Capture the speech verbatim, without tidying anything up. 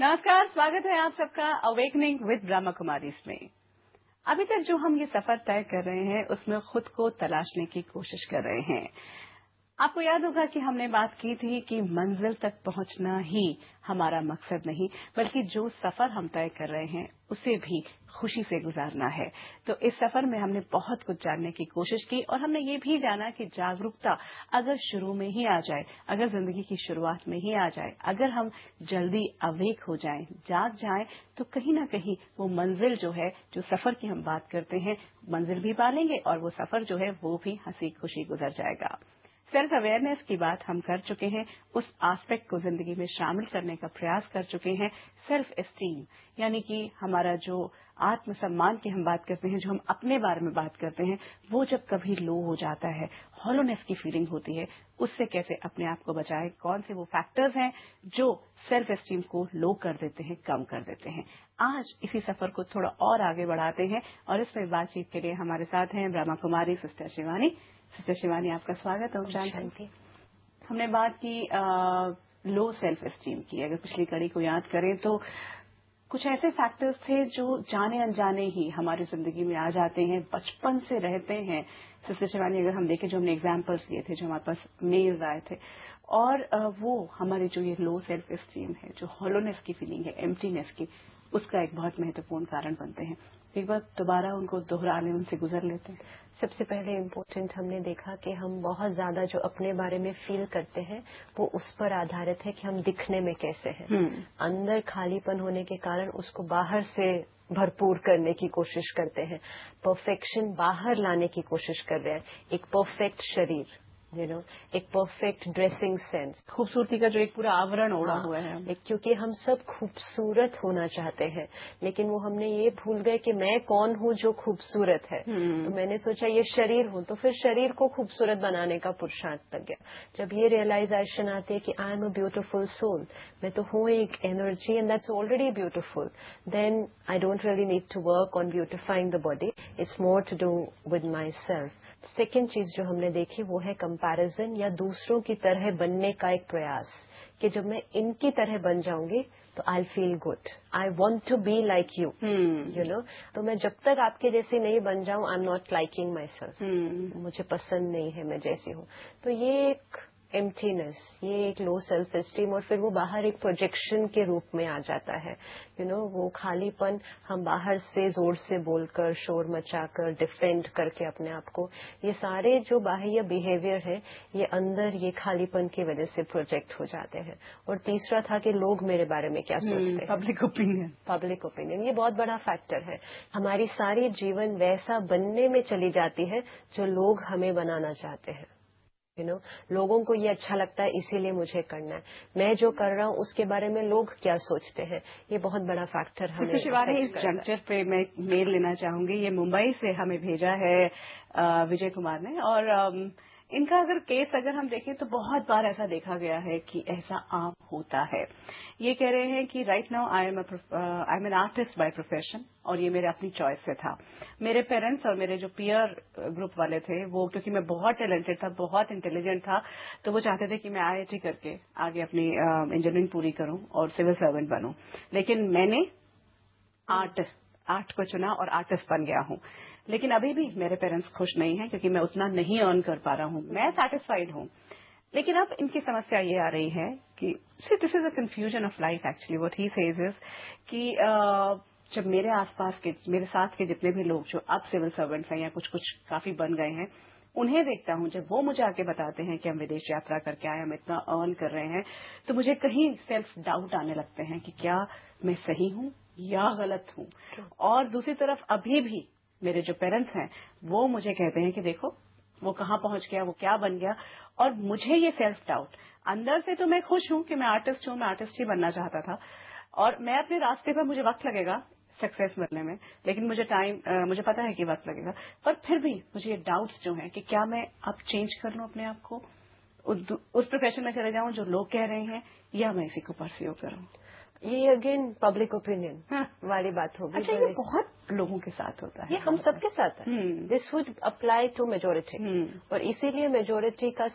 नमस्कार, स्वागत है आप सबका अवेकनिंग विद ब्रह्मा कुमारीज में। अभी तक जो हम ये सफर तय कर रहे हैं उसमें खुद को तलाशने की कोशिश कर रहे हैं। आपको याद होगा कि हमने बात की थी कि मंजिल तक पहुंचना ही हमारा मकसद नहीं, बल्कि जो सफर हम तय कर रहे हैं उसे भी खुशी से गुजारना है। तो इस सफर में हमने बहुत कुछ जानने की कोशिश की और हमने ये भी जाना कि जागरूकता अगर शुरू में ही आ जाए, अगर जिंदगी की शुरुआत में ही आ जाए, अगर हम जल्दी अवेक हो जाएं, जाग जाएं, तो कहीं ना कहीं वो मंजिल जो है, जो सफर की हम बात करते हैं, मंजिल भी पालेंगे और वो सफर जो है वो भी हंसी खुशी गुजर जाएगा। सेल्फ अवेयरनेस की बात हम कर चुके हैं, उस एस्पेक्ट को जिंदगी में शामिल करने का प्रयास कर चुके हैं। सेल्फ एस्टीम यानी कि हमारा जो आत्मसम्मान की हम बात करते हैं, जो हम अपने बारे में बात करते हैं, वो जब कभी लो हो जाता है, हॉलोनेस की फीलिंग होती है, उससे कैसे अपने आप को बचाएं, कौन से वो फैक्टर्स हैं जो सेल्फ एस्टीम को लो कर देते हैं, कम कर देते हैं। आज इसी सफर को थोड़ा और आगे बढ़ाते हैं और इसमें बातचीत के लिए हमारे साथ हैं ब्रह्मा कुमारी सिस्टर शिवानी। सिस्टर शिवानी, आपका स्वागत है। शांति। हमने बात की लो सेल्फ एस्टीम की। अगर पिछली कड़ी को याद करें तो कुछ ऐसे फैक्टर्स थे जो जाने अनजाने ही हमारी जिंदगी में आ जाते हैं, बचपन से रहते हैं। सिस्टर शिवानी, अगर हम देखें, जो हमने एग्जाम्पल्स लिए थे, जो हमारे पास मेल आए थे, और वो हमारे जो ये लो सेल्फ एस्टीम है, जो हॉलोनेस की फीलिंग है, एम्प्टीनेस की, उसका एक बहुत महत्वपूर्ण कारण बनते हैं। एक बार दोबारा उनको दोहराने, उनसे गुजर लेते हैं। सबसे पहले इम्पोर्टेंट हमने देखा कि हम बहुत ज्यादा जो अपने बारे में फील करते हैं वो उस पर आधारित है कि हम दिखने में कैसे हैं। अंदर खालीपन होने के कारण उसको बाहर से भरपूर करने की कोशिश करते हैं, परफेक्शन बाहर लाने की कोशिश कर रहे हैं, एक परफेक्ट शरीर, यू नो, एक परफेक्ट ड्रेसिंग सेंस, खूबसूरती का जो एक पूरा आवरण ओढ़ा हाँ, हुआ है। क्योंकि हम सब खूबसूरत होना चाहते हैं, लेकिन वो हमने ये भूल गए कि मैं कौन हूँ जो खूबसूरत है। तो मैंने सोचा ये शरीर हूँ, तो फिर शरीर को खूबसूरत बनाने का पुरुषार्थ लग गया। जब ये रियलाइजेशन आती है कि I am a beautiful soul, मैं तो हूँ एक energy and that's already beautiful, then I don't really need to work on beautifying the body, it's more to do with my self. Second चीज जो हमने देखी वो है कंपैरिजन या दूसरों की तरह बनने का एक प्रयास, कि जब मैं इनकी तरह बन जाऊंगी तो I feel good, I want to be like you, you know. तो मैं जब तक आपके जैसी नहीं बन जाऊं, I am not liking my self, मुझे पसंद नहीं है मैं जैसी हूं। तो ये एक एम्प्टीनेस, ये एक लो सेल्फ एस्टीम, और फिर वो बाहर एक प्रोजेक्शन के रूप में आ जाता है। यू you नो know, वो खालीपन हम बाहर से जोर से बोलकर, शोर मचाकर, डिफेंड करके अपने आप को, ये सारे जो बाह्य बिहेवियर है, ये अंदर ये खालीपन की वजह से प्रोजेक्ट हो जाते हैं। और तीसरा था कि लोग मेरे बारे में क्या सोचते हैं, पब्लिक ओपिनियन। पब्लिक ओपिनियन ये बहुत बड़ा फैक्टर है। हमारी सारी जीवन वैसा बनने में चली जाती है जो लोग हमें बनाना चाहते हैं। यू नो, लोगों को ये अच्छा लगता है इसीलिए मुझे करना है, मैं जो कर रहा हूँ उसके बारे में लोग क्या सोचते हैं, ये बहुत बड़ा फैक्टर हमें। शिवानी, इस जंक्चर पे मैं मेल लेना चाहूंगी। ये मुंबई से हमें भेजा है विजय कुमार ने, और इनका अगर केस अगर हम देखें तो बहुत बार ऐसा देखा गया है कि ऐसा आम होता है। ये कह रहे हैं कि right now I am I am an artist by profession, और ये मेरे अपनी चॉइस से था। मेरे पेरेंट्स और मेरे जो पीयर ग्रुप वाले थे, वो क्योंकि मैं बहुत टैलेंटेड था, बहुत इंटेलिजेंट था, तो वो चाहते थे कि मैं आई आई टी करके आगे अपनी इंजीनियरिंग पूरी करूं और सिविल सर्वेंट बनूं। लेकिन मैंने आर्ट आर्ट को चुना और आर्टिस्ट बन गया हूं। लेकिन अभी भी मेरे पेरेंट्स खुश नहीं हैं क्योंकि मैं उतना नहीं अर्न कर पा रहा हूं। मैं सैटिस्फाइड हूं, लेकिन अब इनकी समस्या ये आ रही है कि see this is a confusion of life actually. What he says is कि uh, जब मेरे आसपास के, मेरे साथ के जितने भी लोग जो अब सिविल सर्वेंट्स हैं या कुछ कुछ काफी बन गए हैं, उन्हें देखता हूं, जब वो मुझे आके बताते हैं कि हम विदेश यात्रा करके आए, हम इतना अर्न कर रहे हैं, तो मुझे कहीं सेल्फ डाउट आने लगते हैं कि क्या मैं सही हूं या गलत हूं। और दूसरी तरफ अभी भी मेरे जो पेरेंट्स हैं वो मुझे कहते हैं कि देखो वो कहाँ पहुंच गया, वो क्या बन गया। और मुझे ये सेल्फ डाउट, अंदर से तो मैं खुश हूं कि मैं आर्टिस्ट हूं, मैं आर्टिस्ट ही बनना चाहता था, और मैं अपने रास्ते पर, मुझे वक्त लगेगा सक्सेस मिलने में, लेकिन मुझे टाइम, मुझे पता है कि वक्त लगेगा, पर फिर भी मुझे ये डाउट्स जो हैं कि क्या मैं अब चेंज कर लूं अपने आप को, उस प्रोफेशन में चले जाऊं जो लोग कह रहे हैं, या मैं इसी को परस्यू करूं। ये अगेन पब्लिक ओपिनियन हाँ। वाली बात होगी। अच्छा, ये बहुत लोगों के साथ होता है, ये हम सबके साथ है। This would apply to majority, और इसीलिए मेजोरिटी का